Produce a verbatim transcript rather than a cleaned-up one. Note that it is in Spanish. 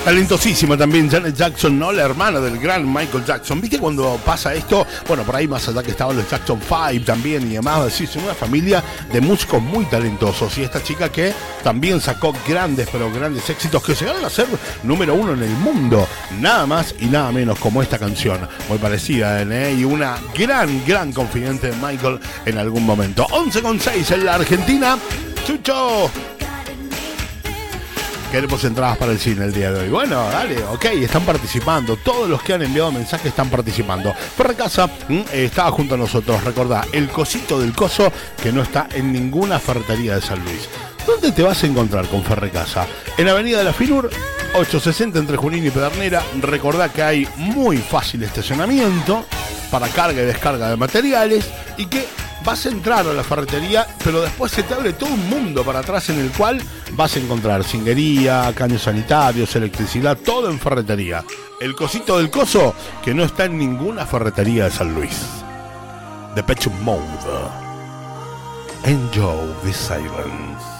Talentosísima también Janet Jackson, ¿no? La hermana del gran Michael Jackson. ¿Viste cuando pasa esto? Bueno, por ahí más allá que estaban los Jackson Five también y demás, sí, son una familia de músicos muy talentosos. Y esta chica que también sacó grandes, pero grandes éxitos que llegaron a ser número uno en el mundo. Nada más y nada menos como esta canción. Muy parecida, ¿eh? Y una gran, gran confidente de Michael en algún momento. once con seis en la Argentina. Chucho. Queremos entradas para el cine el día de hoy. Bueno, dale, ok, están participando. Todos los que han enviado mensajes están participando. Ferrecasa eh, estaba junto a nosotros. Recordá, el cosito del coso que no está en ninguna ferretería de San Luis. ¿Dónde te vas a encontrar con Ferrecasa? En Avenida de la Finur, ochocientos sesenta entre Junín y Pedernera. Recordá que hay muy fácil estacionamiento para carga y descarga de materiales y que vas a entrar a la ferretería, pero después se te abre todo un mundo para atrás en el cual vas a encontrar cinguería, caños sanitarios, electricidad, todo en ferretería. El cosito del coso que no está en ninguna ferretería de San Luis. Depeche Mode. Enjoy the silence.